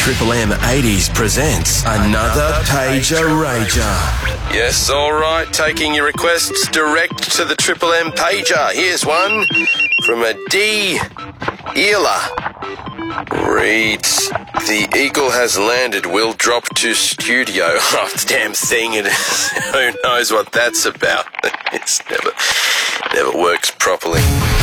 Triple M 80s presents another Pager Rager. Yes, all right. Taking your requests direct to the Triple M pager. Here's one from a D. Eela. Reads, the Eagle has landed. We'll drop to studio. Oh, damn thing. Who knows what that's about? It's never works properly.